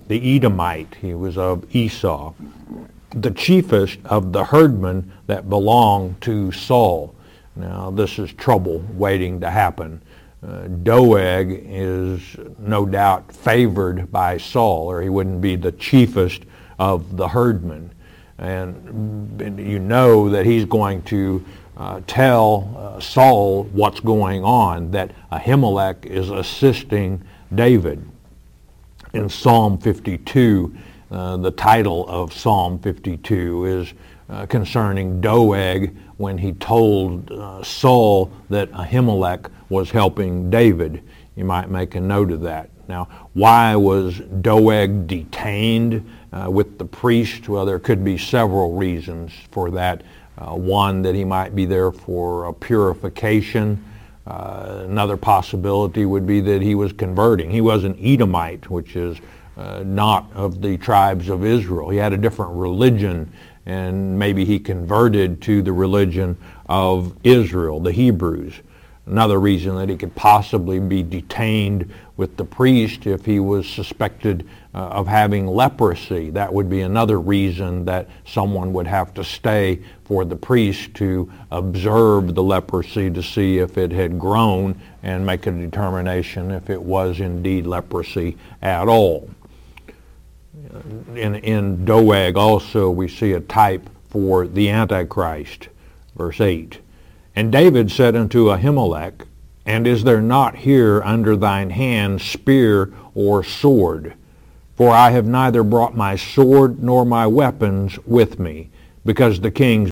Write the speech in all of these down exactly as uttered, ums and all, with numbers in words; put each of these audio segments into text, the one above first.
the Edomite. He was of Esau, the chiefest of the herdmen that belonged to Saul. Now, this is trouble waiting to happen. Uh, Doeg is no doubt favored by Saul, or he wouldn't be the chiefest of the herdmen. And, and you know that he's going to uh, tell uh, Saul what's going on, that Ahimelech is assisting David. In Psalm fifty-two, uh, the title of Psalm fifty-two is uh, concerning Doeg when he told uh, Saul that Ahimelech was helping David. You might make a note of that. Now, why was Doeg detained uh, with the priest? Well, there could be several reasons for that. Uh, one, that he might be there for a purification. Uh, another possibility would be that he was converting. He was an Edomite, which is uh, not of the tribes of Israel. He had a different religion, and maybe he converted to the religion of Israel, the Hebrews. Another reason that he could possibly be detained with the priest if he was suspected uh, of having leprosy. That would be another reason that someone would have to stay for the priest to observe the leprosy to see if it had grown and make a determination if it was indeed leprosy at all. In, in Doeg also we see a type for the Antichrist. Verse eight. And David said unto Ahimelech, And is there not here under thine hand spear or sword? For I have neither brought my sword nor my weapons with me, because the king's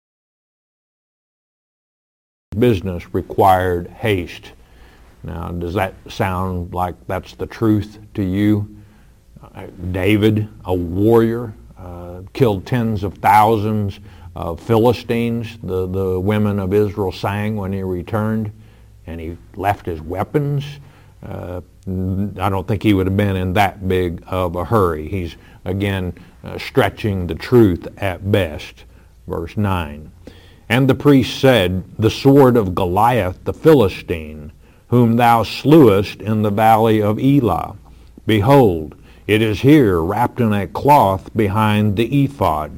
business required haste. Now, does that sound like that's the truth to you? Uh, David, a warrior, uh, killed tens of thousands of Philistines, the, the women of Israel sang when he returned, and he left his weapons. Uh, I don't think he would have been in that big of a hurry. He's, again, uh, stretching the truth at best. Verse nine. And the priest said, The sword of Goliath the Philistine, whom thou slewest in the valley of Elah, behold, it is here wrapped in a cloth behind the ephod.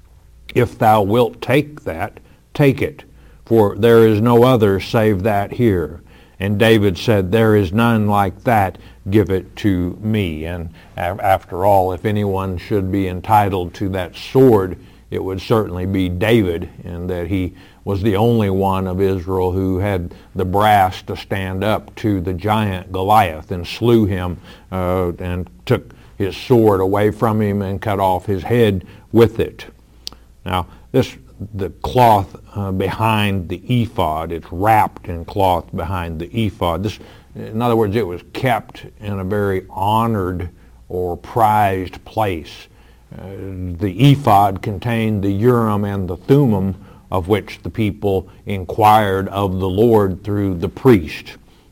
If thou wilt take that, take it, for there is no other save that here. And David said, There is none like that, give it to me. And after all, if anyone should be entitled to that sword, it would certainly be David, in that he was the only one of Israel who had the brass to stand up to the giant Goliath and slew him uh, and took his sword away from him and cut off his head with it. Now, this the cloth uh, behind the ephod, it's wrapped in cloth behind the ephod. This, in other words, it was kept in a very honored or prized place. Uh, the ephod contained the Urim and the Thummim, of which the people inquired of the Lord through the priest.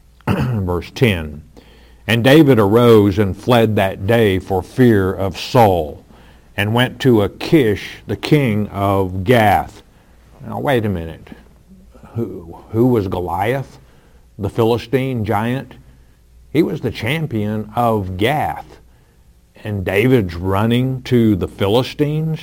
Verse ten. And David arose and fled that day for fear of Saul, and went to Achish, the king of Gath. Now, wait a minute. Who, who was Goliath, the Philistine giant? He was the champion of Gath. And David's running to the Philistines?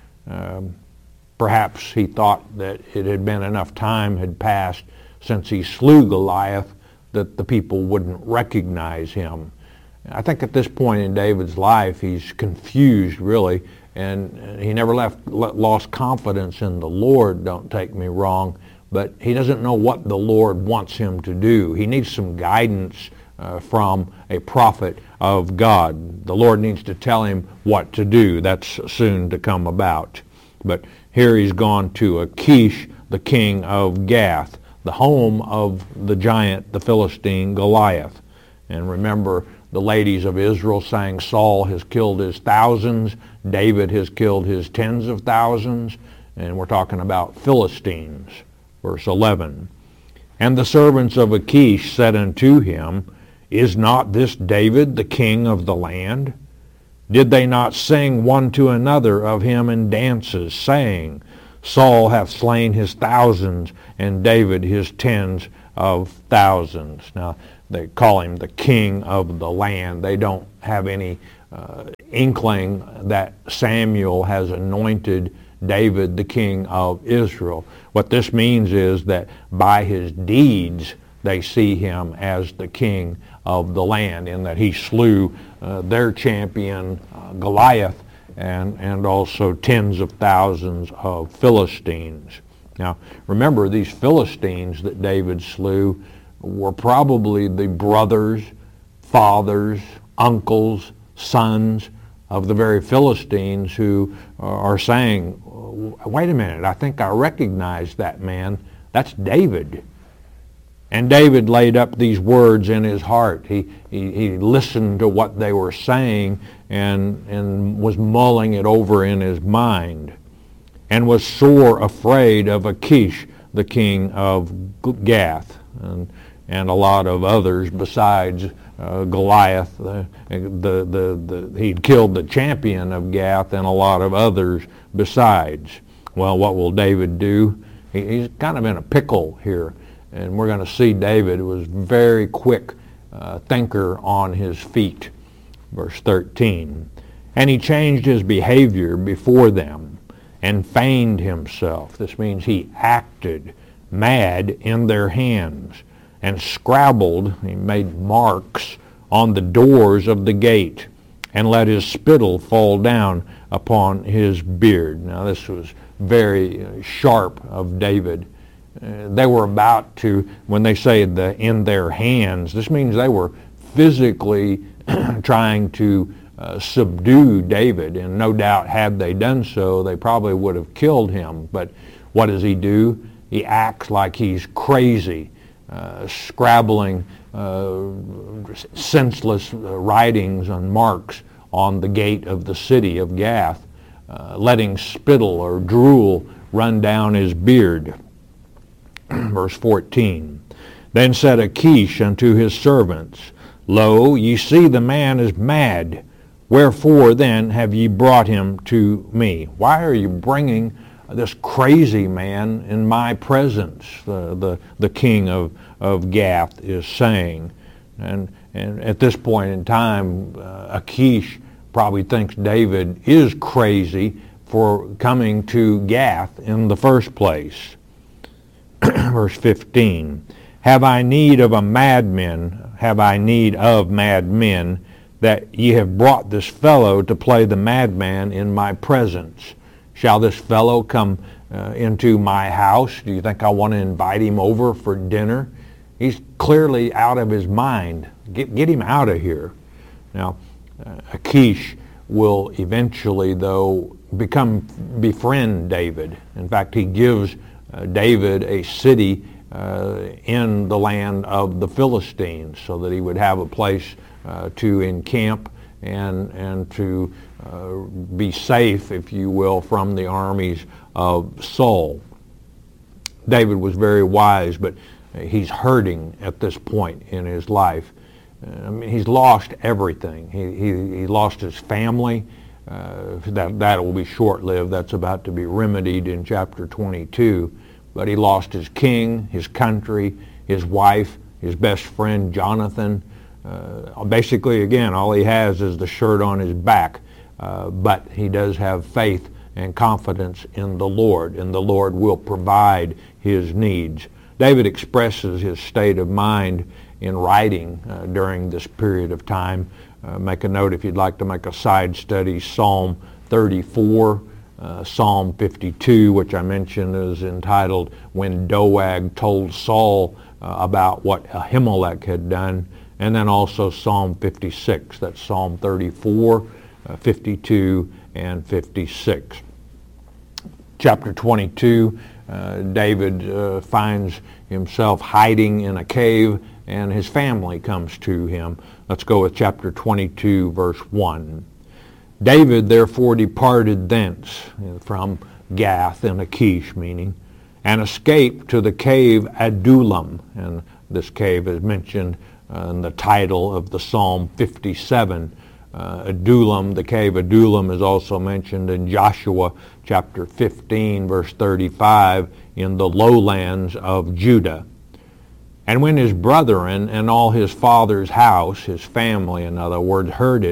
Um, perhaps he thought that it had been enough time had passed since he slew Goliath that the people wouldn't recognize him. I think at this point in David's life, he's confused, really, and he never left, lost confidence in the Lord, don't take me wrong, but he doesn't know what the Lord wants him to do. He needs some guidance uh, from a prophet of God. The Lord needs to tell him what to do. That's soon to come about. But here he's gone to Achish, the king of Gath, the home of the giant, the Philistine Goliath. And remember, the ladies of Israel sang, Saul has killed his thousands, David has killed his tens of thousands, and we're talking about Philistines. Verse eleven. And the servants of Achish said unto him, Is not this David the king of the land? Did they not sing one to another of him in dances, saying, Saul hath slain his thousands, and David his tens of thousands? Now, they call him the king of the land. They don't have any uh, inkling that Samuel has anointed David the king of Israel. What this means is that by his deeds they see him as the king of the land, in that he slew uh, their champion uh, Goliath and, and also tens of thousands of Philistines. Now, remember, these Philistines that David slew were probably the brothers, fathers, uncles, sons of the very Philistines who are saying, wait a minute, I think I recognize that man. That's David. And David laid up these words in his heart. He, he, he listened to what they were saying and, and was mulling it over in his mind, and was sore afraid of Achish, the king of Gath, and, and a lot of others besides uh, Goliath. The, the, the, the, he'd killed the champion of Gath and a lot of others besides. Well, what will David do? He, he's kind of in a pickle here. And we're going to see David was very quick uh, thinker on his feet. Verse thirteen. And he changed his behavior before them and feigned himself. This means he acted mad in their hands and scrabbled, he made marks on the doors of the gate and let his spittle fall down upon his beard. Now this was very uh, sharp of David. Uh, they were about to, when they say the in their hands, this means they were physically trying to uh, subdue David, and no doubt had they done so, they probably would have killed him. But what does he do? He acts like he's crazy, uh, scrabbling uh, senseless uh, writings and marks on the gate of the city of Gath, uh, letting spittle or drool run down his beard. Verse fourteen. Then said Achish unto his servants, Lo, ye see the man is mad. Wherefore then have ye brought him to me? Why are you bringing this crazy man in my presence? The the, the king of, of Gath is saying. And, and at this point in time, uh, Achish probably thinks David is crazy for coming to Gath in the first place. Verse fifteen, have I need of a madman, have I need of madmen, that ye have brought this fellow to play the madman in my presence? Shall this fellow come uh, into my house? Do you think I want to invite him over for dinner? He's clearly out of his mind. Get, get him out of here. Now, uh, Achish will eventually, though, become befriend David. In fact, he gives Uh, David a city uh, in the land of the Philistines, so that he would have a place uh, to encamp and and to uh, be safe, if you will, from the armies of Saul. David was very wise, but he's hurting at this point in his life. I mean, he's lost everything. He he, he lost his family. Uh, that that will be short-lived. That's about to be remedied in chapter twenty-two. But he lost his king, his country, his wife, his best friend Jonathan. Uh, basically, again, all he has is the shirt on his back. Uh, but he does have faith and confidence in the Lord, and the Lord will provide his needs. David expresses his state of mind in writing uh, during this period of time. Uh, make a note if you'd like to make a side study, Psalm thirty-four, uh, Psalm fifty-two, which I mentioned is entitled When Doeg Told Saul uh, About What Ahimelech Had Done, and then also Psalm fifty-six. That's Psalm thirty-four, uh, fifty-two, and fifty-six. Chapter twenty-two, uh, David uh, finds himself hiding in a cave, and his family comes to him. Let's go with chapter twenty-two, verse one. David therefore departed thence, from Gath and Achish, meaning, and escaped to the cave Adullam. And this cave is mentioned uh, in the title of the Psalm fifty-seven. Uh, Adullam, the cave Adullam, is also mentioned in Joshua chapter fifteen, verse thirty-five, in the lowlands of Judah. And when his brethren and all his father's house, his family, in other words, heard it,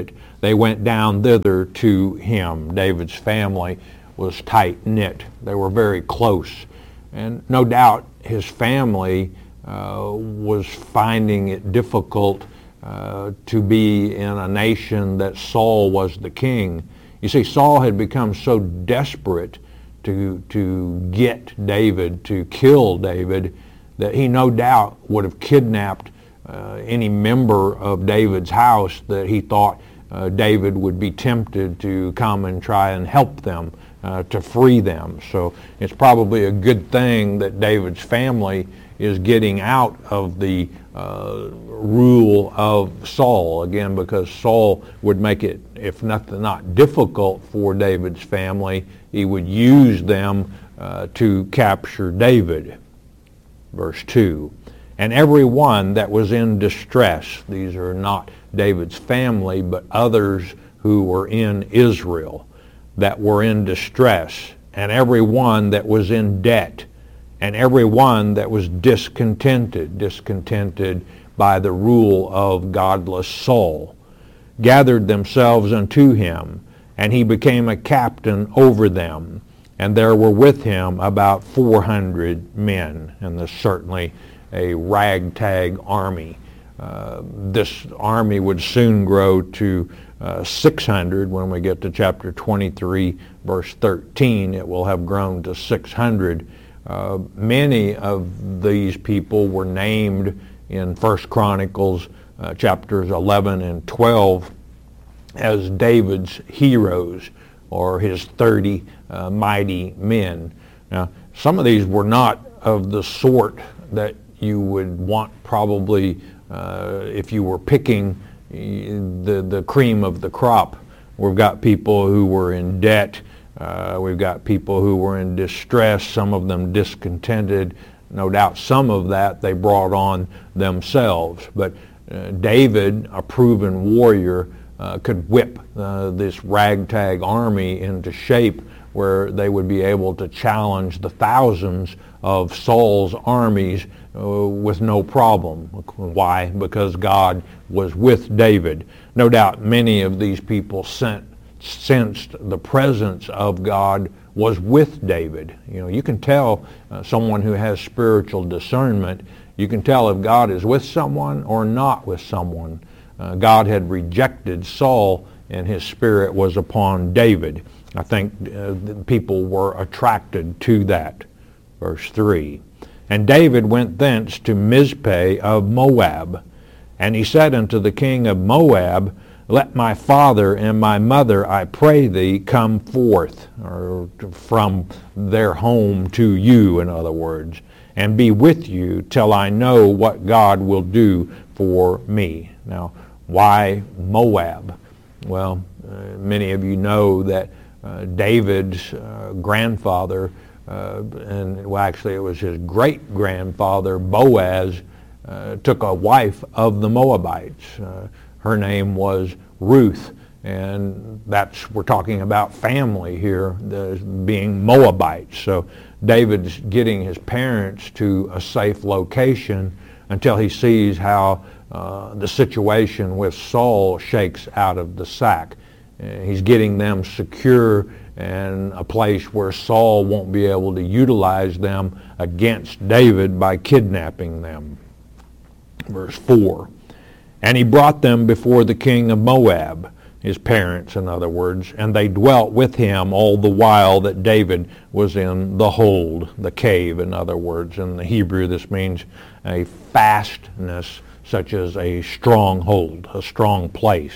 they went down thither to him. David's family was tight-knit. They were very close. And no doubt his family uh, was finding it difficult uh, to be in a nation that Saul was the king. You see, Saul had become so desperate to, to get David, to kill David, that he no doubt would have kidnapped uh, any member of David's house that he thought uh, David would be tempted to come and try and help them, uh, to free them. So it's probably a good thing that David's family is getting out of the uh, rule of Saul, again, because Saul would make it, if nothing, not difficult for David's family. He would use them uh, to capture David. Verse two, and every one that was in distress, these are not David's family, but others who were in Israel that were in distress, and every one that was in debt, and every one that was discontented, discontented by the rule of godless Saul, gathered themselves unto him, and he became a captain over them. And there were with him about four hundred men, and there's certainly a ragtag army. Uh, this army would soon grow to uh, six hundred. When we get to chapter twenty-three, verse thirteen, it will have grown to six hundred. Uh, many of these people were named in First Chronicles uh, chapters eleven and twelve as David's heroes, or his thirty uh, mighty men. Now, some of these were not of the sort that you would want probably uh, if you were picking the, the cream of the crop. We've got people who were in debt. Uh, we've got people who were in distress, some of them discontented. No doubt some of that they brought on themselves. But uh, David, a proven warrior, uh, could whip uh, this ragtag army into shape where they would be able to challenge the thousands of Saul's armies uh, with no problem. Why? Because God was with David. No doubt many of these people sent sensed the presence of God was with David. You know, you can tell uh, someone who has spiritual discernment, you can tell if God is with someone or not with someone. Uh, God had rejected Saul and his spirit was upon David. I think uh, people were attracted to that. Verse three, and David went thence to Mizpeh of Moab, and he said unto the king of Moab, let my father and my mother, I pray thee, come forth, or from their home to you, in other words, and be with you till I know what God will do for me. Now, why Moab? Well, uh, many of you know that uh, David's uh, grandfather, uh, and well, actually it was his great-grandfather, Boaz, uh, took a wife of the Moabites. Uh, Her name was Ruth, and that's, we're talking about family here, the, being Moabites. So David's getting his parents to a safe location until he sees how uh, the situation with Saul shakes out of the sack. Uh, he's getting them secure and a place where Saul won't be able to utilize them against David by kidnapping them. Verse four. And he brought them before the king of Moab, his parents, in other words, and they dwelt with him all the while that David was in the hold, the cave, in other words. In the Hebrew, this means a fastness, such as a stronghold, a strong place.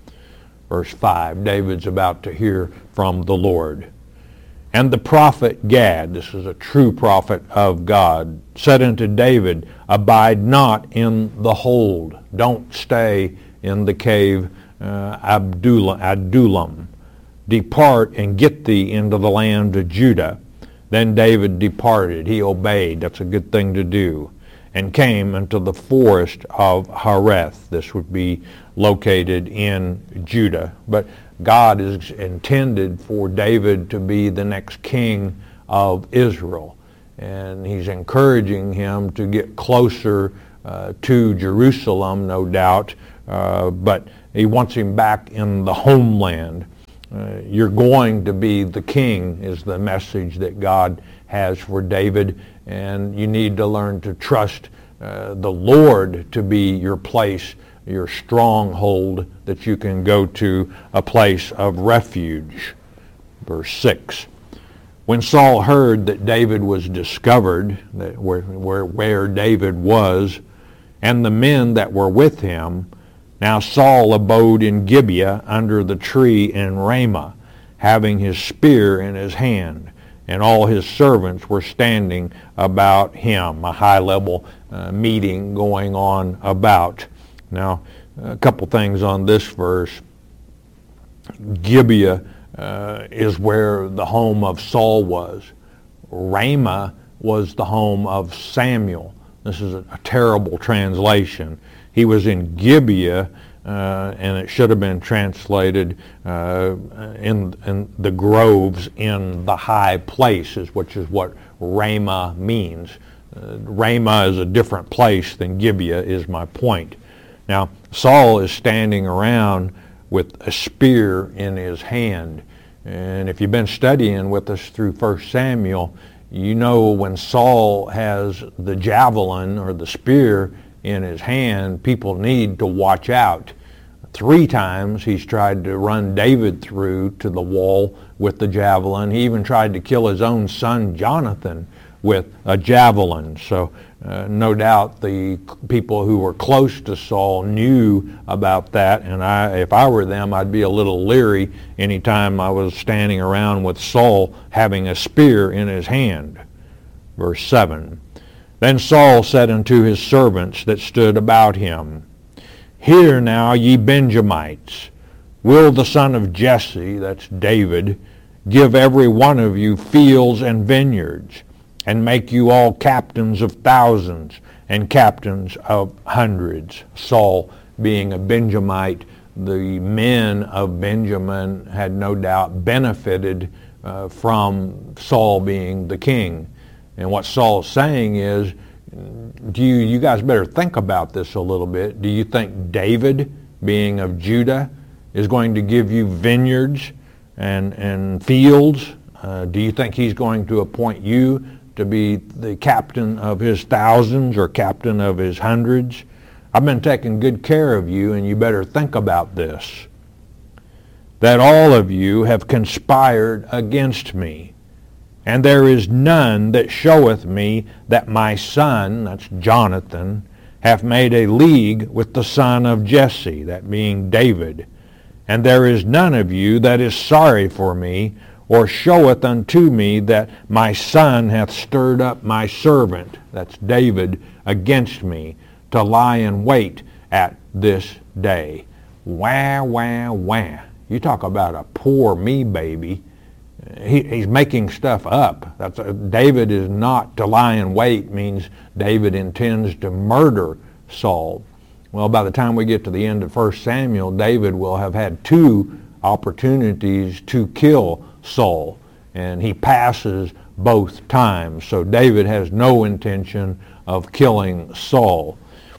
Verse five, David's about to hear from the Lord. And the prophet Gad, this is a true prophet of God, said unto David, abide not in the hold. Don't stay in the cave uh, Abdullam, Adullam. Depart and get thee into the land of Judah. Then David departed. He obeyed. That's a good thing to do. And came into the forest of Hareth. This would be located in Judah. But God is intended for David to be the next king of Israel. And he's encouraging him to get closer uh, to Jerusalem, no doubt. Uh, but he wants him back in the homeland. Uh, you're going to be the king is the message that God has for David, and you need to learn to trust uh, the Lord to be your place, your stronghold, that you can go to a place of refuge. Verse six. When Saul heard that David was discovered, that where, where, where David was, and the men that were with him, now Saul abode in Gibeah under the tree in Ramah, having his spear in his hand, and all his servants were standing about him. A high-level uh, meeting going on about. Now, a couple things on this verse. Gibeah uh, is where the home of Saul was. Ramah was the home of Samuel. This is a, a terrible translation. He was in Gibeah, uh, and it should have been translated uh, in, in the groves in the high places, which is what Ramah means. Uh, Ramah is a different place than Gibeah, is my point. Now, Saul is standing around with a spear in his hand. And if you've been studying with us through First Samuel, you know when Saul has the javelin or the spear in his hand, people need to watch out. Three times he's tried to run David through to the wall with the javelin. He even tried to kill his own son Jonathan with a javelin. So uh, no doubt the people who were close to Saul knew about that, and I, if I were them, I'd be a little leery anytime I was standing around with Saul having a spear in his hand. Verse seven. Then Saul said unto his servants that stood about him, Hear now, ye Benjamites, will the son of Jesse, that's David, give every one of you fields and vineyards, and make you all captains of thousands and captains of hundreds. Saul being a Benjamite, the men of Benjamin had no doubt benefited uh, from Saul being the king. And what Saul's saying is, do you, you guys better think about this a little bit. Do you think David, being of Judah, is going to give you vineyards and, and fields? Uh, do you think he's going to appoint you to be the captain of his thousands or captain of his hundreds? I've been taking good care of you, and you better think about this. That all of you have conspired against me. And there is none that showeth me that my son, that's Jonathan, hath made a league with the son of Jesse, that being David. And there is none of you that is sorry for me, or showeth unto me that my son hath stirred up my servant, that's David, against me, to lie in wait at this day. Wah, wah, wah. You talk about a poor me baby. He, he's making stuff up. That's a, David is not to lie in wait, means David intends to murder Saul. Well, by the time we get to the end of First Samuel, David will have had two opportunities to kill Saul, and he passes both times. So David has no intention of killing Saul.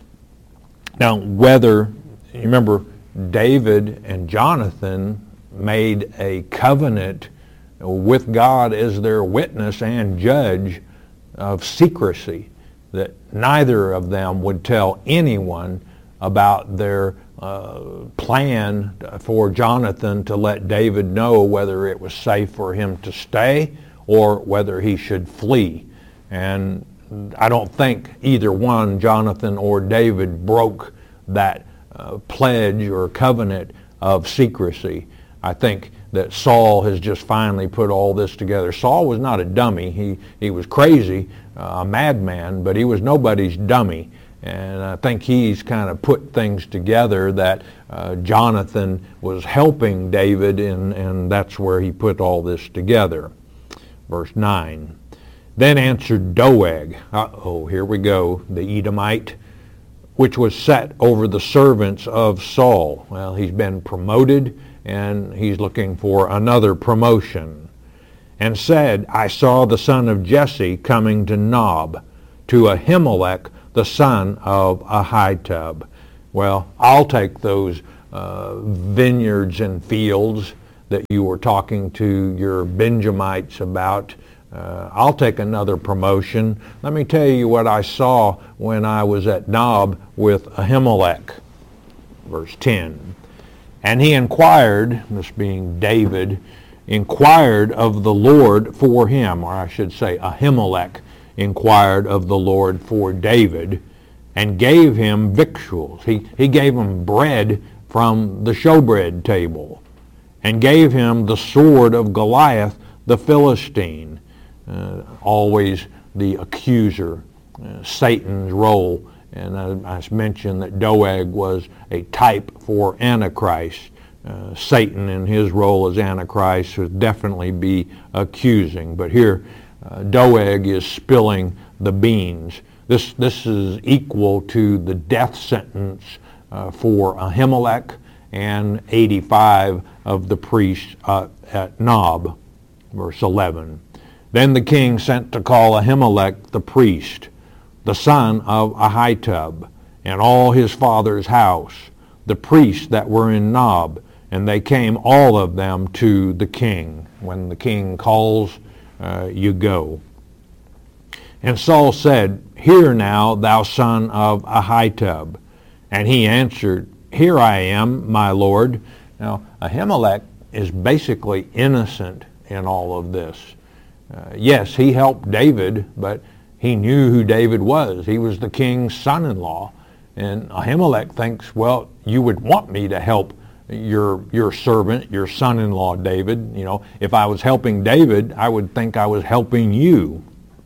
Now, whether, you remember, David and Jonathan made a covenant with God as their witness and judge of secrecy, that neither of them would tell anyone about their uh, plan for Jonathan to let David know whether it was safe for him to stay or whether he should flee. And I don't think either one, Jonathan or David, broke that uh, pledge or covenant of secrecy. I think that Saul has just finally put all this together. Saul was not a dummy. He, he was crazy, uh, a madman, but he was nobody's dummy. And I think he's kind of put things together that uh, Jonathan was helping David, and, and that's where he put all this together. Verse nine. Then answered Doeg, uh-oh, here we go, the Edomite, which was set over the servants of Saul. Well, he's been promoted, and he's looking for another promotion. And said, I saw the son of Jesse coming to Nob, to Ahimelech, the son of Ahitub. Well, I'll take those uh, vineyards and fields that you were talking to your Benjamites about. Uh, I'll take another promotion. Let me tell you what I saw when I was at Nob with Ahimelech. Verse ten. And he inquired, this being David, inquired of the Lord for him, or I should say Ahimelech inquired of the Lord for David, and gave him victuals. He, he gave him bread from the showbread table, and gave him the sword of Goliath the Philistine. Uh, always the accuser, uh, Satan's role. And I, I mentioned that Doeg was a type for Antichrist. Uh, Satan in his role as Antichrist would definitely be accusing. But here, uh, Doeg is spilling the beans. This, this is equal to the death sentence uh, for Ahimelech and eighty-five of the priests uh, at Nob. Verse eleven. Then the king sent to call Ahimelech the priest, the son of Ahitub, and all his father's house, the priests that were in Nob, and they came all of them to the king. When the king calls, uh, you go. And Saul said, Hear now, thou son of Ahitub. And he answered, Here I am, my lord. Now, Ahimelech is basically innocent in all of this. Uh, yes, he helped David, but he knew who David was. He was the king's son-in-law. And Ahimelech thinks, well, you would want me to help your your servant, your son-in-law David. You know, if I was helping David, I would think I was helping you.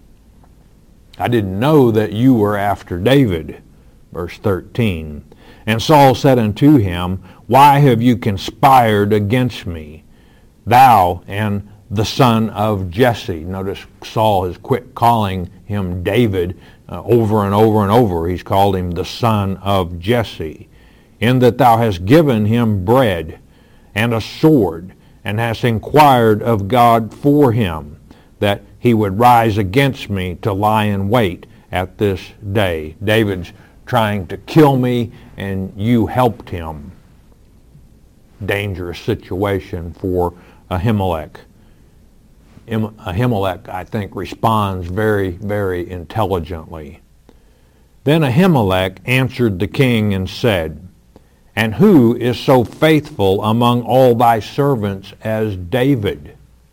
I didn't know that you were after David. Verse thirteen. And Saul said unto him, Why have you conspired against me, thou and the son of Jesse? Notice Saul has quit calling him David uh, over and over and over. He's called him the son of Jesse. In that thou hast given him bread and a sword, and hast inquired of God for him, that he would rise against me to lie in wait at this day. David's trying to kill me, and you helped him. Dangerous situation for Ahimelech. Ahimelech, I think, responds very, very intelligently. Then Ahimelech answered the king and said, And who is so faithful among all thy servants as David,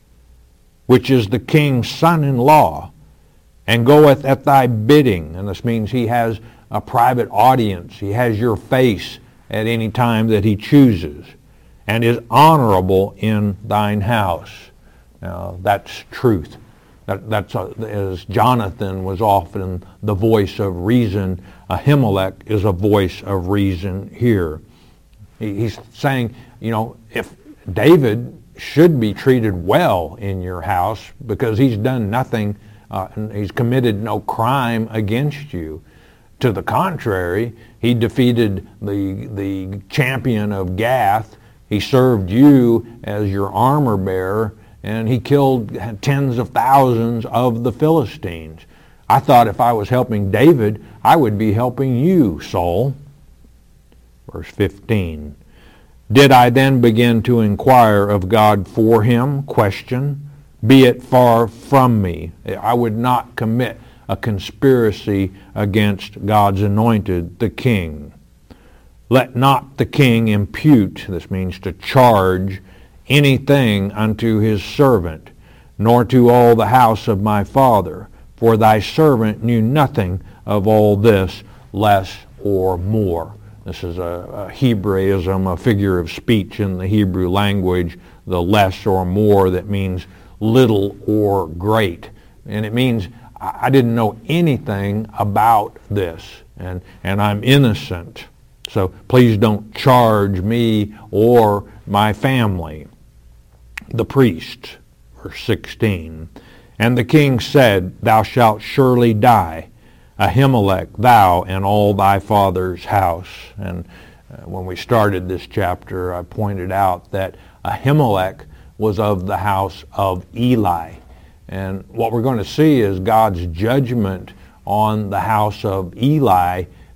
which is the king's son-in-law, and goeth at thy bidding? And this means he has a private audience. He has your face at any time that he chooses, and is honorable in thine house. Now, that's truth. That, that's a, as Jonathan was often the voice of reason, Ahimelech is a voice of reason here. He, he's saying, you know, if David should be treated well in your house because he's done nothing, uh, and he's committed no crime against you. To the contrary, he defeated the the champion of Gath. He served you as your armor bearer, and he killed tens of thousands of the Philistines. I thought if I was helping David, I would be helping you, Saul. Verse fifteen. Did I then begin to inquire of God for him? Question. Be it far from me. I would not commit a conspiracy against God's anointed, the king. Let not the king impute, this means to charge, anything unto his servant, nor to all the house of my father. For thy servant knew nothing of all this, less or more. This is a, a Hebraism, a figure of speech in the Hebrew language, the less or more, that means little or great. And it means I didn't know anything about this, and, and I'm innocent. So please don't charge me or my family. The priest, verse sixteen. And the king said, Thou shalt surely die, Ahimelech, thou and all thy father's house. And uh, when we started this chapter, I pointed out that Ahimelech was of the house of Eli. And what we're going to see is God's judgment on the house of Eli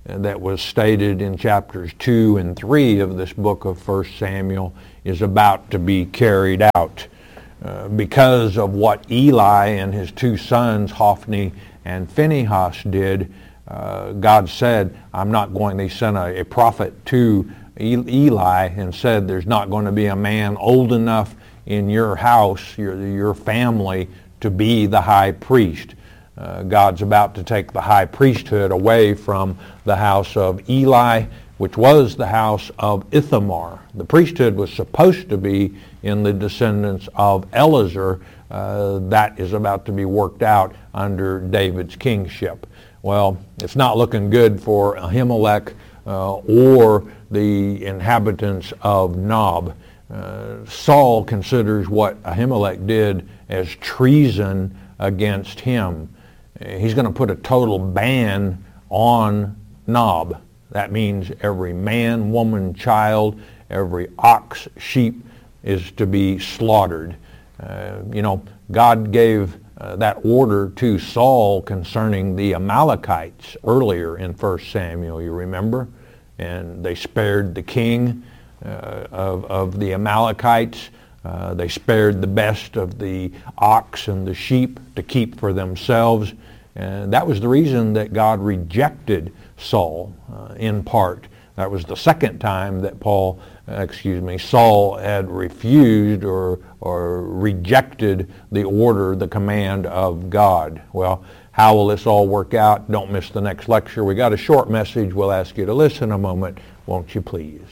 that was stated in chapters two and three of this book of First Samuel is about to be carried out. Uh, because of what Eli and his two sons, Hophni and Phinehas, did, uh, God said, I'm not going, they sent a, a prophet to Eli and said, there's not going to be a man old enough in your house, your, your family, to be the high priest. Uh, God's about to take the high priesthood away from the house of Eli, which was the house of Ithamar. The priesthood was supposed to be in the descendants of Eleazar. Uh, that is about to be worked out under David's kingship. Well, it's not looking good for Ahimelech uh, or the inhabitants of Nob. Uh, Saul considers what Ahimelech did as treason against him. He's going to put a total ban on Nob. That means every man, woman, child, every ox, sheep is to be slaughtered. Uh, you know, God gave uh, that order to Saul concerning the Amalekites earlier in First Samuel, you remember? And they spared the king uh, of, of the Amalekites. Uh, they spared the best of the ox and the sheep to keep for themselves. And that was the reason that God rejected Saul, uh, in part. That was the second time that Paul, uh, excuse me, Saul had refused or or rejected the order, the command of God. Well, how will this all work out? Don't miss the next lecture. We got a short message. We'll ask you to listen a moment, won't you please?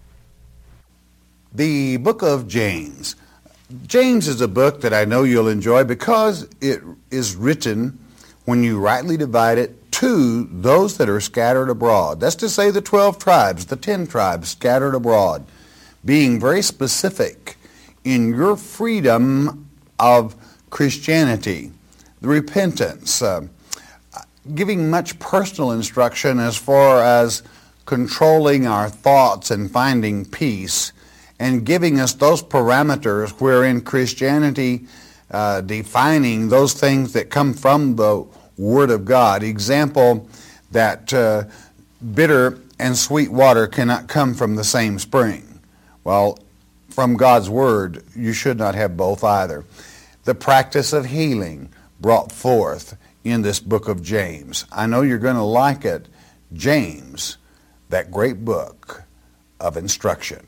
The book of James. James is a book that I know you'll enjoy because it is written, when you rightly divide it, to those that are scattered abroad. That's to say the twelve tribes, the ten tribes scattered abroad, being very specific in your freedom of Christianity, the repentance, uh, giving much personal instruction as far as controlling our thoughts and finding peace, and giving us those parameters wherein Christianity uh, defining those things that come from the Word of God. Example, that uh, bitter and sweet water cannot come from the same spring. Well, from God's Word, you should not have both either. The practice of healing brought forth in this book of James. I know you're going to like it. James, that great book of instruction.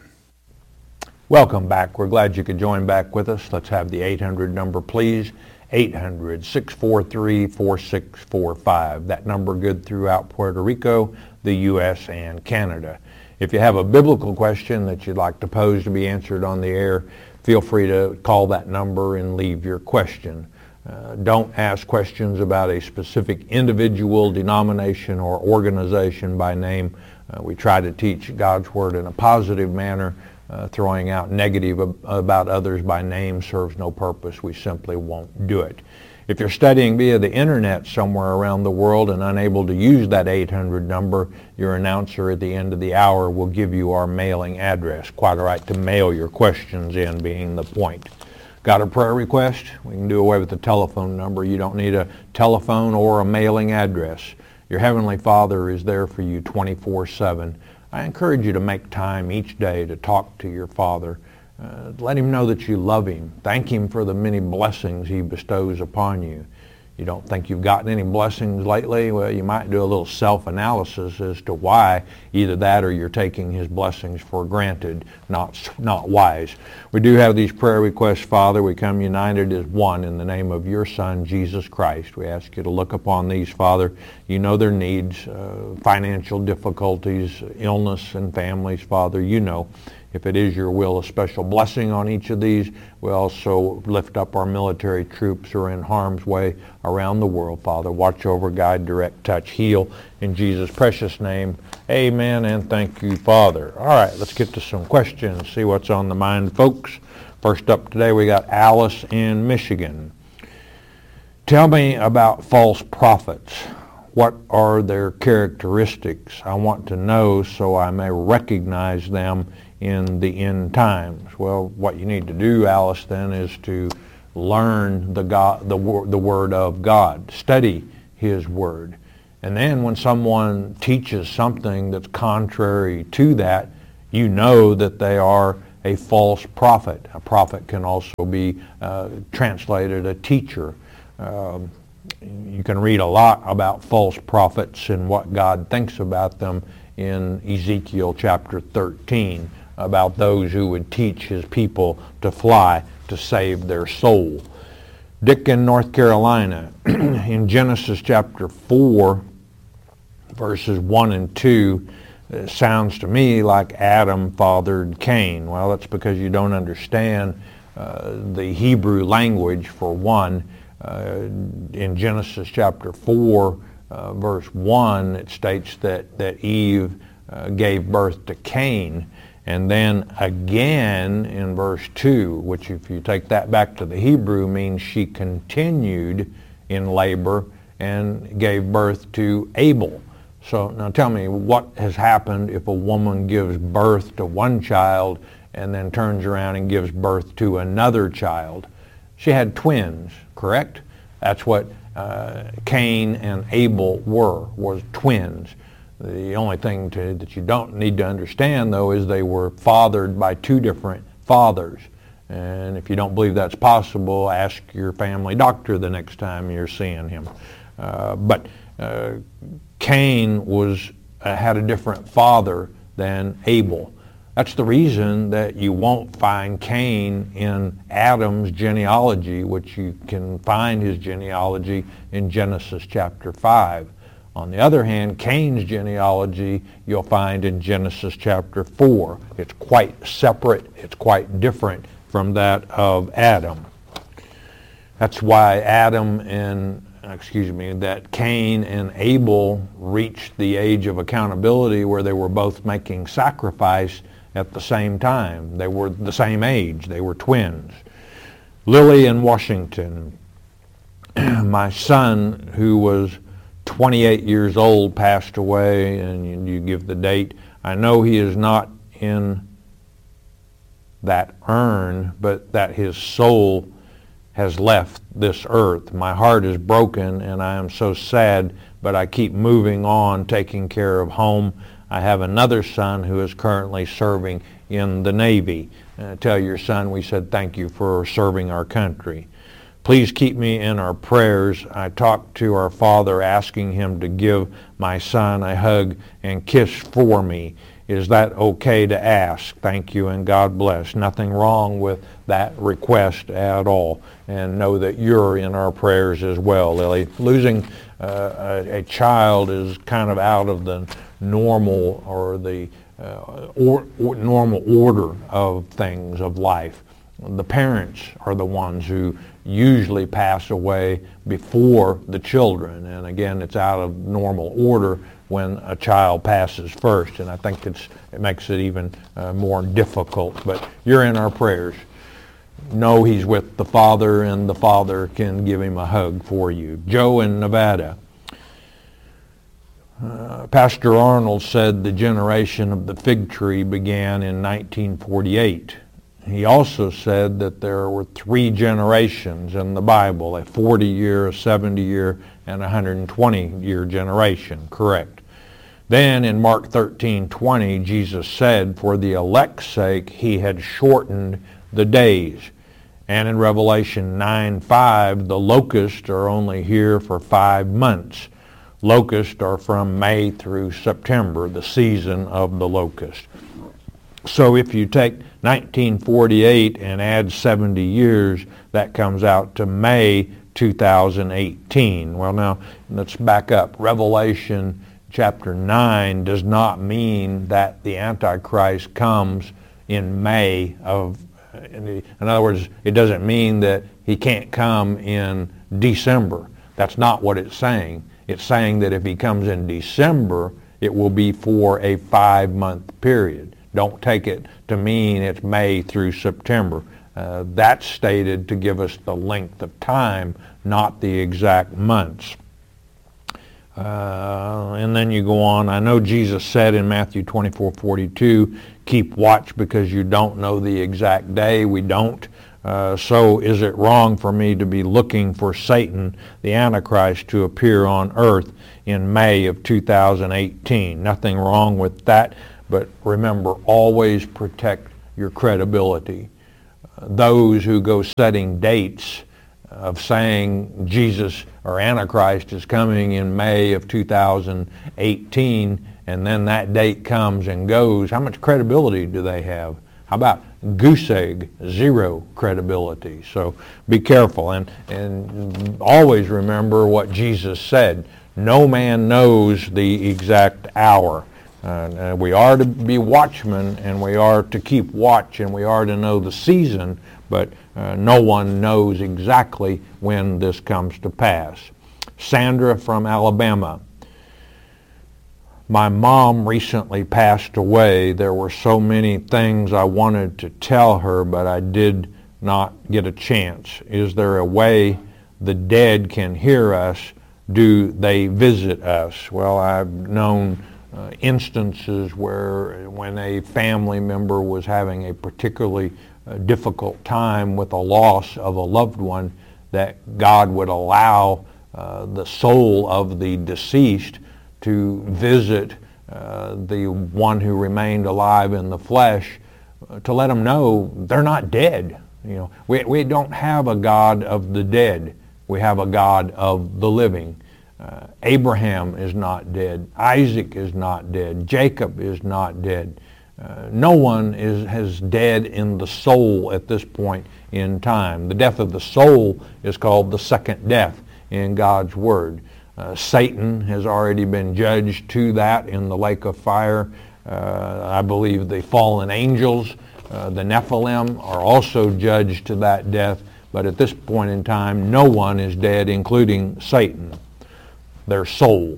Welcome back. We're glad you could join back with us. Let's have the eight hundred number, please. eight hundred, six four three, four six four five. That number good throughout Puerto Rico, the U S, and Canada. If you have a biblical question that you'd like to pose to be answered on the air, feel free to call that number and leave your question. Uh, don't ask questions about a specific individual, denomination, or organization by name. Uh, we try to teach God's Word in a positive manner. Uh, throwing out negative ab- about others by name serves no purpose. We simply won't do it. If you're studying via the internet somewhere around the world and unable to use that eight hundred number, your announcer at the end of the hour will give you our mailing address. Quite all right to mail your questions in, being the point. Got a prayer request? We can do away with the telephone number. You don't need a telephone or a mailing address. Your Heavenly Father is there for you twenty-four seven. I encourage you to make time each day to talk to your Father. Uh, let Him know that you love Him. Thank Him for the many blessings He bestows upon you. You don't think you've gotten any blessings lately? Well, you might do a little self-analysis as to why. Either that or you're taking His blessings for granted, not, not wise. We do have these prayer requests, Father. We come united as one in the name of your Son, Jesus Christ. We ask you to look upon these, Father. You know their needs, uh, financial difficulties, illness and families, Father. You know. If it is your will, a special blessing on each of these. We also lift up our military troops who are in harm's way around the world, Father. Watch over, guide, direct, touch, heal. In Jesus' precious name, amen, and thank you, Father. All right, let's get to some questions, see what's on the mind, folks. First up today, we got Alice in Michigan. Tell me about false prophets. What are their characteristics? I want to know so I may recognize them in the end times. Well, what you need to do, Alice, then, is to learn the God, the, the Word of God. Study His Word. And then when someone teaches something that's contrary to that, you know that they are a false prophet. A prophet can also be uh, translated a teacher. Um, you can read a lot about false prophets and what God thinks about them in Ezekiel chapter thirteen, about those who would teach his people to fly to save their soul. Dickin, North Carolina, in Genesis chapter four, verses one and two, it sounds to me like Adam fathered Cain. Well, that's because you don't understand uh, the Hebrew language, for one. Uh, in Genesis chapter four, uh, verse one, it states that, that Eve uh, gave birth to Cain. And then again in verse two, which if you take that back to the Hebrew means she continued in labor and gave birth to Abel. So now tell me, what has happened if a woman gives birth to one child and then turns around and gives birth to another child? She had twins, correct? That's what uh, Cain and Abel were, was twins. The only thing to, that you don't need to understand, though, is they were fathered by two different fathers. And if you don't believe that's possible, ask your family doctor the next time you're seeing him. Uh, but uh, Cain was uh, had a different father than Abel. That's the reason that you won't find Cain in Adam's genealogy, which you can find his genealogy in Genesis chapter five. On the other hand, Cain's genealogy you'll find in Genesis chapter four. It's quite separate, it's quite different from that of Adam. That's why Adam and, excuse me, that Cain and Abel reached the age of accountability where they were both making sacrifice at the same time. They were the same age, they were twins. Lily in Washington, my son, who was twenty-eight years old, passed away, and you, you give the date. I know he is not in that urn, but that his soul has left this earth. My heart is broken, and I am so sad, but I keep moving on, taking care of home. I have another son who is currently serving in the Navy. Uh, tell your son we said thank you for serving our country. Please keep me in our prayers. I talked to our Father asking him to give my son a hug and kiss for me. Is that okay to ask? Thank you and God bless. Nothing wrong with that request at all. And know that you're in our prayers as well, Lily. Losing uh, a, a child is kind of out of the normal or the uh, or, or normal order of things, of life. The parents are the ones who usually pass away before the children. And again, it's out of normal order when a child passes first. And I think it's, it makes it even uh, more difficult. But you're in our prayers. Know he's with the Father, and the Father can give him a hug for you. Joe in Nevada. Uh, Pastor Arnold said the generation of the fig tree began in nineteen forty-eight. He also said that there were three generations in the Bible, a forty-year, a seventy-year, and a one hundred twenty-year generation, correct. Then in Mark thirteen twenty, Jesus said, for the elect's sake, he had shortened the days. And in Revelation nine five, the locusts are only here for five months. Locusts are from May through September, the season of the locust. So if you take nineteen forty-eight and add seventy years, that comes out to May two thousand eighteen. Well, now, let's back up. Revelation chapter nine does not mean that the Antichrist comes in May of, in other words, it doesn't mean that he can't come in December. That's not what it's saying. It's saying that if he comes in December, it will be for a five-month period. Don't take it to mean it's May through September. Uh, that's stated to give us the length of time, not the exact months. Uh, and then you go on. I know Jesus said in Matthew twenty-four forty-two, keep watch because you don't know the exact day. We don't. Uh, so is it wrong for me to be looking for Satan, the Antichrist, to appear on earth in May of two thousand eighteen? Nothing wrong with that, but remember, always protect your credibility. Uh, those who go setting dates of saying Jesus or Antichrist is coming in May of two thousand eighteen, and then that date comes and goes, how much credibility do they have? How about goose egg? Zero credibility. So be careful, and, and always remember what Jesus said. No man knows the exact hour. Uh, we are to be watchmen, and we are to keep watch, and we are to know the season, but uh, no one knows exactly when this comes to pass. Sandra from Alabama. My mom recently passed away. There were so many things I wanted to tell her, but I did not get a chance. Is there a way the dead can hear us? Do they visit us? Well, I've known uh, instances where when a family member was having a particularly uh, difficult time with a loss of a loved one, that God would allow uh, the soul of the deceased to visit uh, the one who remained alive in the flesh, uh, to let them know they're not dead. You know, we we don't have a God of the dead. We have a God of the living. Uh, Abraham is not dead. Isaac is not dead. Jacob is not dead. Uh, no one is has dead in the soul at this point in time. The death of the soul is called the second death in God's Word. Uh, Satan has already been judged to that in the lake of fire. Uh, I believe the fallen angels, uh, the Nephilim, are also judged to that death. But at this point in time, no one is dead, including Satan, their soul.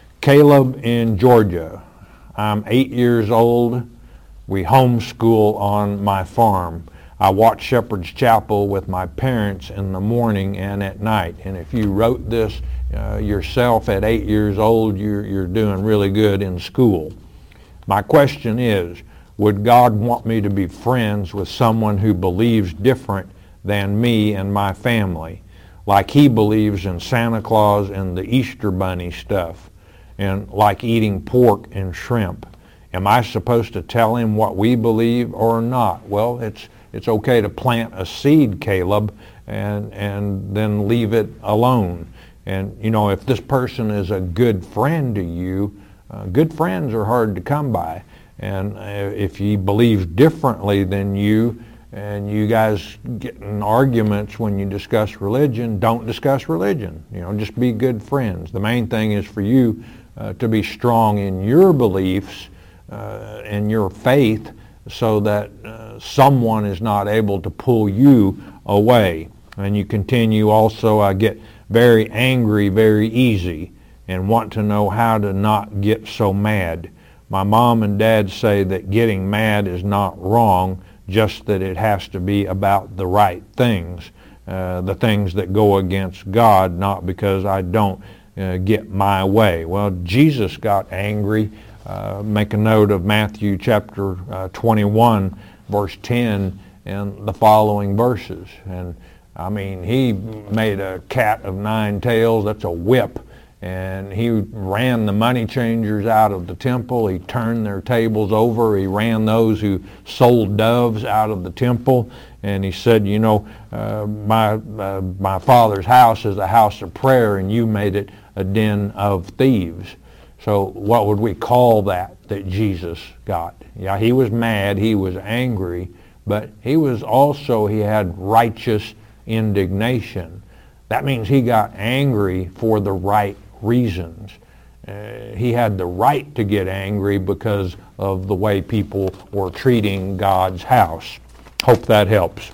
Caleb in Georgia. I'm eight years old. We homeschool on my farm. I watch Shepherd's Chapel with my parents in the morning and at night. And if you wrote this uh, yourself at eight years old, you're, you're doing really good in school. My question is, would God want me to be friends with someone who believes different than me and my family? Like he believes in Santa Claus and the Easter Bunny stuff, and like eating pork and shrimp. Am I supposed to tell him what we believe or not? Well, it's it's okay to plant a seed, Caleb, and and then leave it alone. And you know, if this person is a good friend to you, uh, good friends are hard to come by. And uh, if he believes differently than you, and you guys get in arguments when you discuss religion, don't discuss religion. You know, just be good friends. The main thing is for you uh, to be strong in your beliefs uh, and your faith, so that uh, someone is not able to pull you away. And you continue also, I get very angry very easy and want to know how to not get so mad. My mom and dad say that getting mad is not wrong, just that it has to be about the right things, uh, the things that go against God, not because I don't uh, get my way. Well, Jesus got angry. Uh, make a note of Matthew chapter uh, twenty-one, verse ten, and the following verses. And I mean, he made a cat of nine tails. That's a whip. And he ran the money changers out of the temple. He turned their tables over. He ran those who sold doves out of the temple. And he said, you know, uh, my uh, my Father's house is a house of prayer, and you made it a den of thieves. So what would we call that that Jesus got? Yeah, he was mad. He was angry. But he was also, he had righteous indignation. That means he got angry for the right reasons. Uh, he had the right to get angry because of the way people were treating God's house. Hope that helps.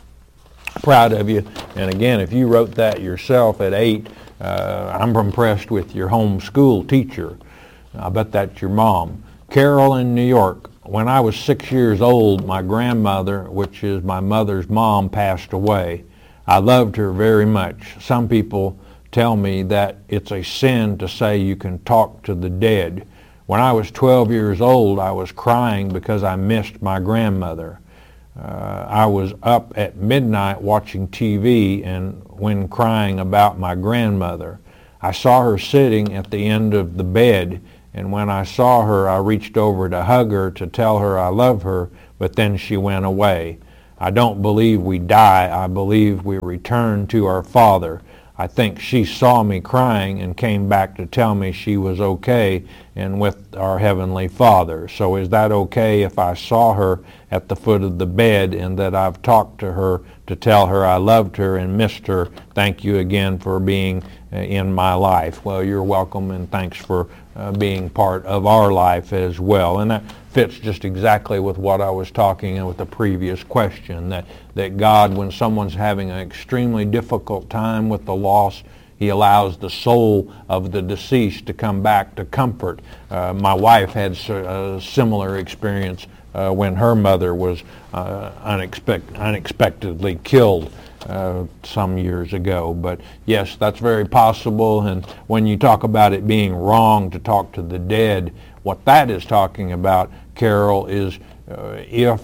Proud of you. And again, if you wrote that yourself at eight, uh, I'm impressed with your homeschool teacher. I bet that's your mom. Carol in New York. When I was six years old, my grandmother, which is my mother's mom, passed away. I loved her very much. Some people tell me that it's a sin to say you can talk to the dead. When I was twelve years old, I was crying because I missed my grandmother. Uh, I was up at midnight watching T V and when crying about my grandmother. I saw her sitting at the end of the bed, and when I saw her, I reached over to hug her to tell her I love her, but then she went away. I don't believe we die. I believe we return to our Father. I think she saw me crying and came back to tell me she was okay and with our Heavenly Father. So is that okay if I saw her at the foot of the bed and that I've talked to her to tell her I loved her and missed her? Thank you again for being uh, in my life. Well, you're welcome, and thanks for uh, being part of our life as well. And that fits just exactly with what I was talking with the previous question, that, that God, when someone's having an extremely difficult time with the loss, He allows the soul of the deceased to come back to comfort. Uh, my wife had a similar experience uh, when her mother was uh, unexpect- unexpectedly killed uh, some years ago. But yes, that's very possible. And when you talk about it being wrong to talk to the dead, what that is talking about, Carol, is uh, if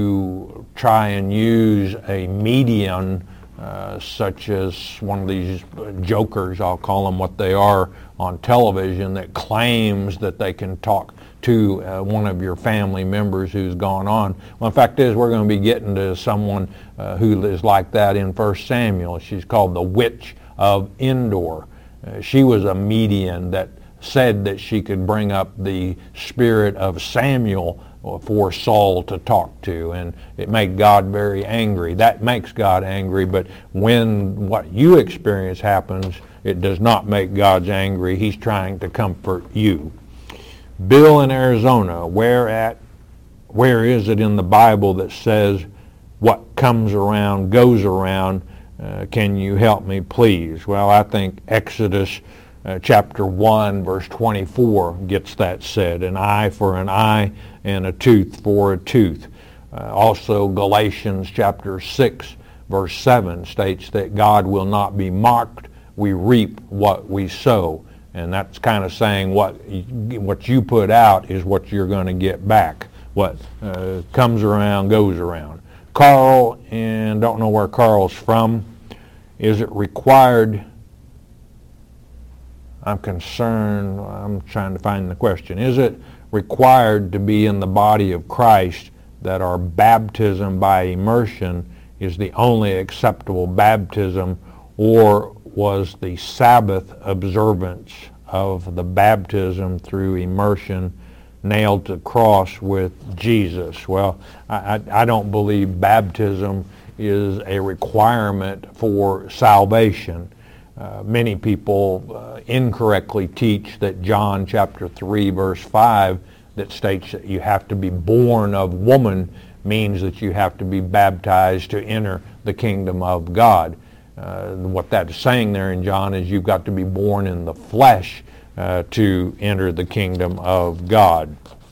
you try and use a medium Uh, such as one of these jokers, I'll call them what they are, on television, that claims that they can talk to uh, one of your family members who's gone on. Well, the fact is, we're going to be getting to someone uh, who is like that in First Samuel. She's called the Witch of Endor. Uh, she was a medium that said that she could bring up the spirit of Samuel for Saul to talk to, and it made God very angry. That makes God angry, but when what you experience happens, it does not make God angry. He's trying to comfort you. Bill in Arizona, where at where is it in the Bible that says what comes around goes around? Uh, can you help me, please? Well, I think Exodus Uh, chapter one, verse twenty-four gets that said, an eye for an eye and a tooth for a tooth. Uh, also, Galatians chapter six, verse seven states that God will not be mocked. We reap what we sow. And that's kind of saying what, what you put out is what you're going to get back. What uh, comes around goes around. Carl, and don't know where Carl's from, is it required... I'm concerned, I'm trying to find the question. Is it required to be in the body of Christ that our baptism by immersion is the only acceptable baptism, or was the Sabbath observance of the baptism through immersion nailed to the cross with Jesus? Well, I, I, I don't believe baptism is a requirement for salvation. Uh, many people uh, incorrectly teach that John chapter three verse five that states that you have to be born of woman means that you have to be baptized to enter the kingdom of God. Uh, what that is saying there in John is you've got to be born in the flesh uh, to enter the kingdom of God,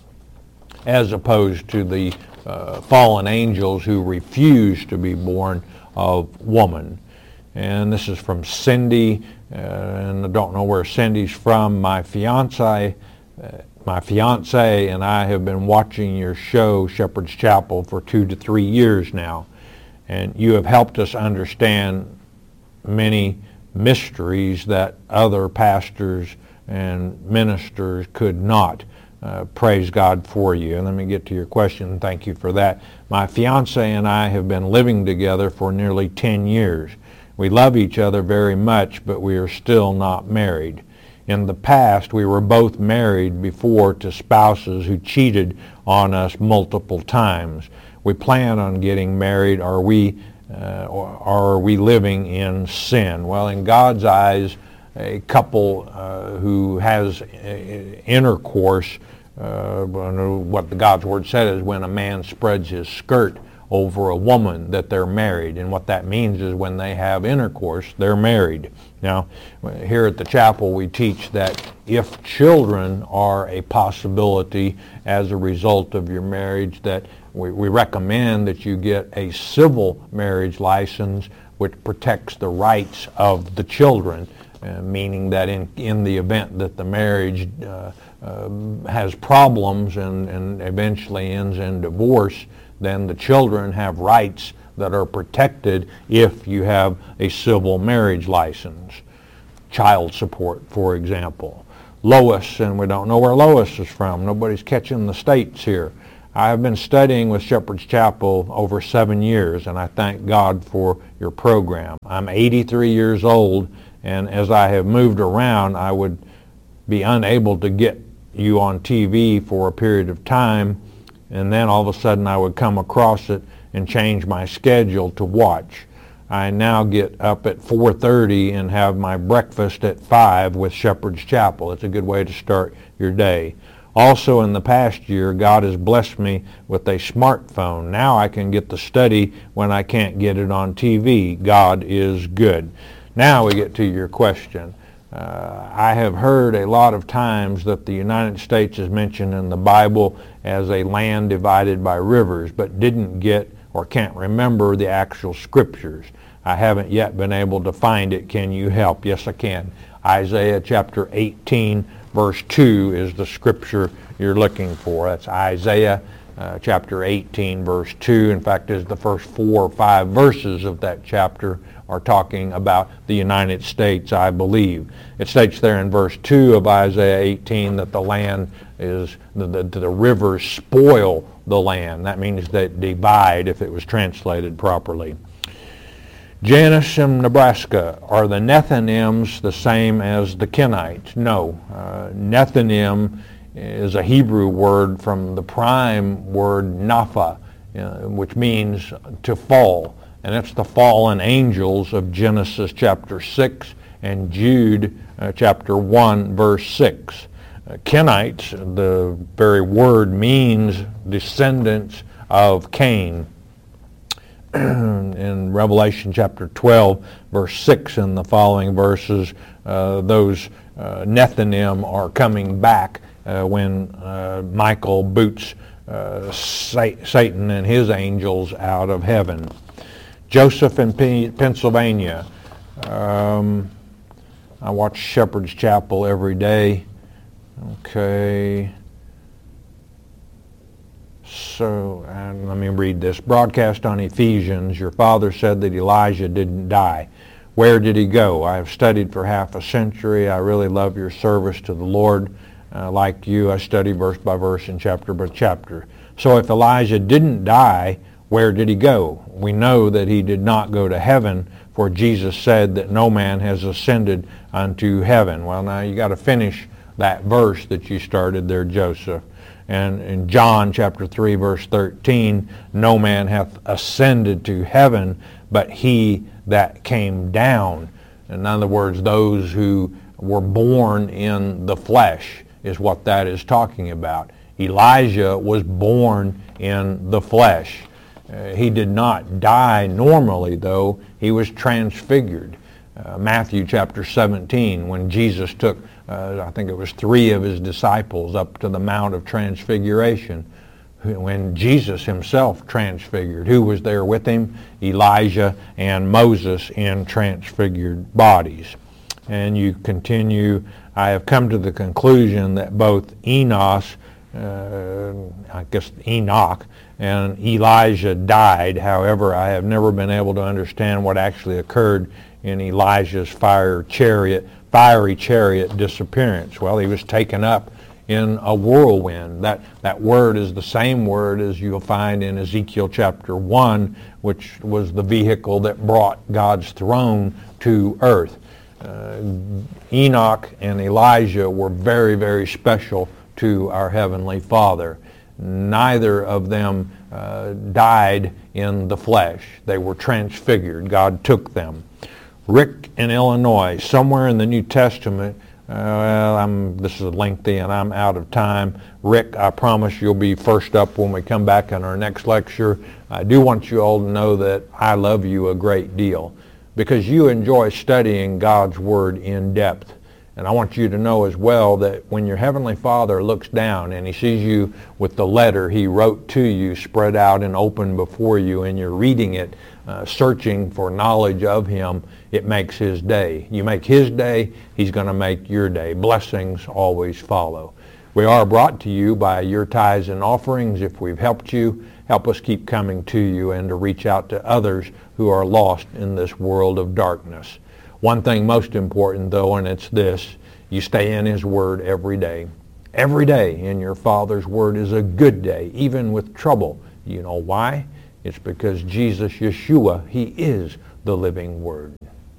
as opposed to the uh, fallen angels who refuse to be born of woman. And this is from Cindy, uh, and I don't know where Cindy's from. My fiance, uh, my fiance and I have been watching your show, Shepherd's Chapel, for two to three years now, and you have helped us understand many mysteries that other pastors and ministers could not. Uh, praise God for you. And let me get to your question. Thank you for that. My fiance and I have been living together for nearly ten years. We love each other very much, but we are still not married. In the past, we were both married before to spouses who cheated on us multiple times. We plan on getting married. Are we, uh, or are we living in sin? Well, in God's eyes, a couple uh, who has intercourse, uh, what the God's Word said is when a man spreads his skirt over a woman, that they're married. And what that means is when they have intercourse, they're married. Now, here at the chapel, we teach that if children are a possibility as a result of your marriage, that we, we recommend that you get a civil marriage license which protects the rights of the children, uh, meaning that in, in the event that the marriage uh, uh, has problems and, and eventually ends in divorce, then the children have rights that are protected if you have a civil marriage license. Child support, for example. Lois, and we don't know where Lois is from. Nobody's catching the states here. I have been studying with Shepherd's Chapel over seven years, and I thank God for your program. I'm eighty-three years old, and as I have moved around, I would be unable to get you on T V for a period of time, and then all of a sudden I would come across it and change my schedule to watch. I now get up at four thirty and have my breakfast at five with Shepherd's Chapel. It's a good way to start your day. Also, in the past year, God has blessed me with a smartphone. Now I can get the study when I can't get it on T V. God is good. Now we get to your question. Uh, I have heard a lot of times that the United States is mentioned in the Bible as a land divided by rivers, but didn't get or can't remember the actual scriptures. I haven't yet been able to find it. Can you help? Yes, I can. Isaiah chapter eighteen, verse two is the scripture you're looking for. That's Isaiah uh, chapter eighteen, verse two. In fact, is the first four or five verses of that chapter are talking about the United States, I believe. It states there in verse two of Isaiah eighteen that the land is, the, the, the rivers spoil the land. That means that divide if it was translated properly. Janus and Nebraska, are the Nethinims the same as the Kenites? No. Uh, Nethinim is a Hebrew word from the prime word napha, uh, which means to fall. And it's the fallen angels of Genesis chapter six and Jude uh, chapter one, verse six. Uh, Kenites, the very word means descendants of Cain. In Revelation chapter twelve, verse six and the following verses, uh, those uh, Nethinim are coming back uh, when uh, Michael boots uh, Satan and his angels out of heaven. Joseph in P- Pennsylvania. Um, I watch Shepherd's Chapel every day. Okay. So, and let me read this. Broadcast on Ephesians, your father said that Elijah didn't die. Where did he go? I have studied for half a century. I really love your service to the Lord. Uh, like you, I study verse by verse and chapter by chapter. So if Elijah didn't die, where did he go? We know that he did not go to heaven, for Jesus said that no man has ascended unto heaven. Well, now you got to finish that verse that you started there, Joseph. And in John chapter three, verse thirteen, no man hath ascended to heaven, but he that came down. In other words, those who were born in the flesh is what that is talking about. Elijah was born in the flesh. Uh, he did not die normally, though. He was transfigured. Uh, Matthew chapter seventeen, when Jesus took Uh, I think it was three of his disciples up to the Mount of Transfiguration, when Jesus himself transfigured. Who was there with him? Elijah and Moses in transfigured bodies. And you continue, I have come to the conclusion that both Enos, uh, I guess Enoch, and Elijah died. However, I have never been able to understand what actually occurred in Elijah's fire chariot fiery chariot disappearance. Well, he was taken up in a whirlwind. That that word is the same word as you'll find in Ezekiel chapter one, which was the vehicle that brought God's throne to earth. Uh, Enoch and Elijah were very, very special to our Heavenly Father. Neither of them uh, died in the flesh. They were transfigured. God took them. Rick in Illinois, somewhere in the New Testament, uh, well, I'm, this is lengthy and I'm out of time. Rick, I promise you'll be first up when we come back in our next lecture. I do want you all to know that I love you a great deal because you enjoy studying God's Word in depth. And I want you to know as well that when your Heavenly Father looks down and He sees you with the letter He wrote to you spread out and open before you and you're reading it, uh, searching for knowledge of Him, it makes His day. You make His day, He's going to make your day. Blessings always follow. We are brought to you by your tithes and offerings if we've helped you. help us keep coming to you and to reach out to others who are lost in this world of darkness. One thing most important, though, and it's this: you stay in His Word every day. Every day in your Father's Word is a good day, even with trouble. You know why? It's because Jesus, Yeshua, He is the living Word.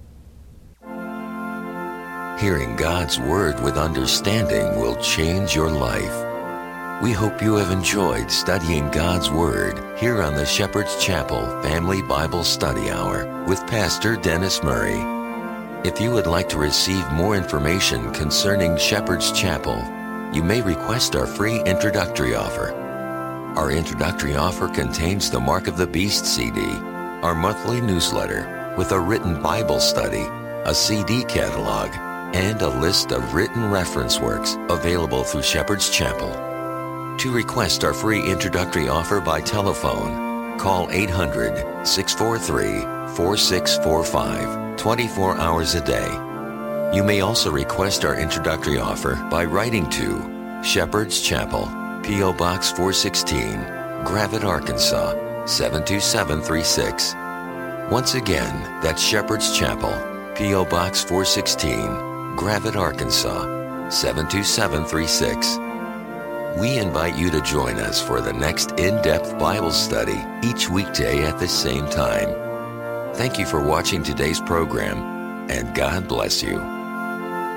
Hearing God's Word with understanding will change your life. We hope you have enjoyed studying God's Word here on the Shepherd's Chapel Family Bible Study Hour with Pastor Dennis Murray. If you would like to receive more information concerning Shepherd's Chapel, you may request our free introductory offer. Our introductory offer contains the Mark of the Beast C D, our monthly newsletter with a written Bible study, a C D catalog, and a list of written reference works available through Shepherd's Chapel. To request our free introductory offer by telephone, call eight hundred, six four three, four six four five twenty-four hours a day. You may also request our introductory offer by writing to Shepherd's Chapel, P O Box four sixteen, Gravette, Arkansas, seven two seven three six. Once again, that's Shepherd's Chapel, P O Box four sixteen, Gravette, Arkansas, seven two seven three six. We invite you to join us for the next in-depth Bible study each weekday at the same time. Thank you for watching today's program, and God bless you.